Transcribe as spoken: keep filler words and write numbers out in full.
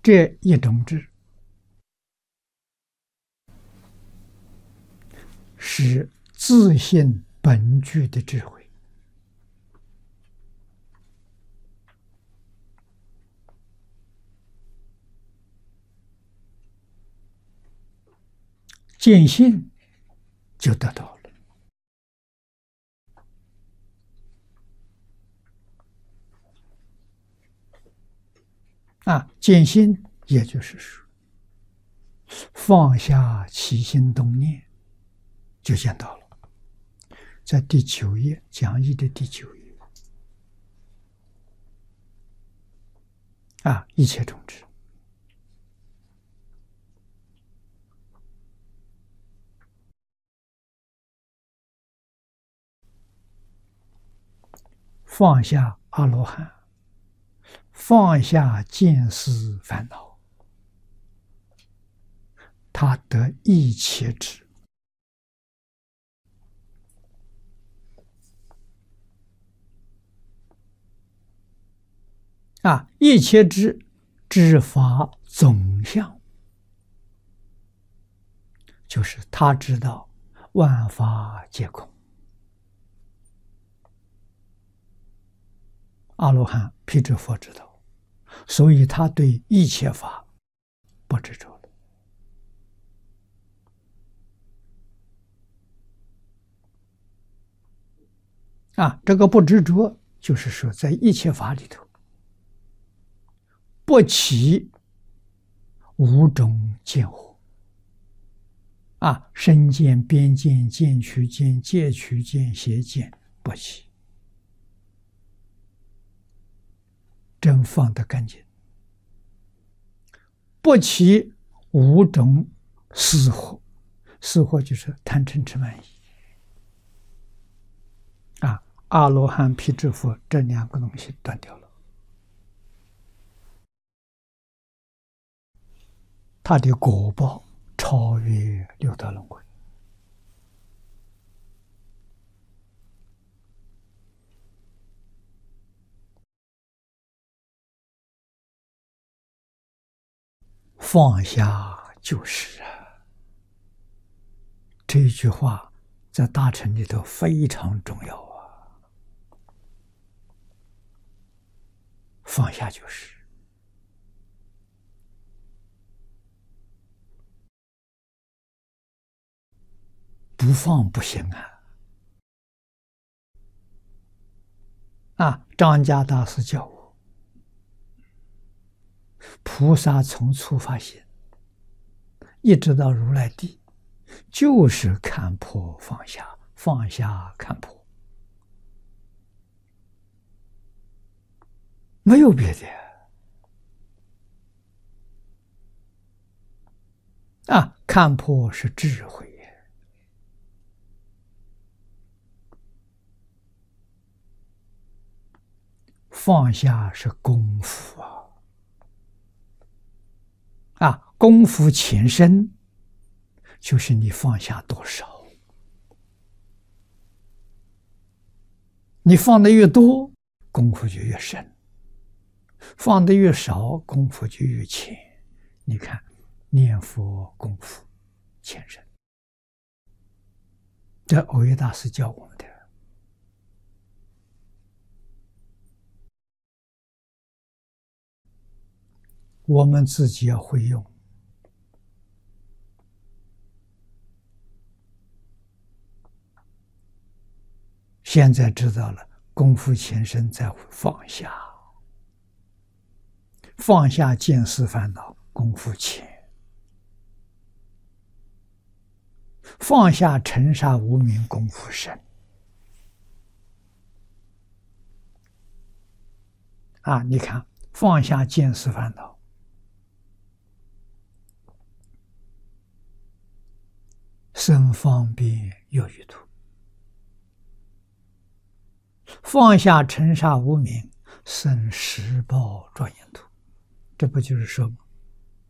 这一种智是自性本具的智慧，见性就得到了。啊，见性也就是说，放下起心动念，就见到了。在第九页讲义的第九页，啊，一切种智。放下阿罗汉，放下见思烦恼，他得一切智。啊，一切智，知法总相，就是他知道万法皆空。阿罗汉、辟支佛知道，所以他对一切法不执着了。啊，这个不执着，就是说在一切法里头，不起五种见惑。啊，身见、边见、见取见、戒取见、邪见，不起。真放得干净，不起五种私惑，私惑就是贪嗔痴慢疑。啊，阿罗汉、辟支佛这两个东西断掉了，他的果报超越六道轮回。放下就是啊，这一句话在大乘里头非常重要啊。放下就是，不放不行啊！啊，张家大师教我，菩萨从初发心，一直到如来地，就是看破放下，放下看破，没有别的。啊，看破是智慧。放下是功夫啊！啊，功夫前身就是你放下多少，你放的越多，功夫就越深；放的越少，功夫就越浅。你看，念佛功夫前身，这藕益大师教我们的。我们自己要会用。现在知道了，功夫前身在放下，放下见思烦恼，功夫浅；放下尘沙无明，功夫深。啊，你看，放下见思烦恼，生方便有余土；放下尘沙无明，生十报庄严土。这不就是说吗？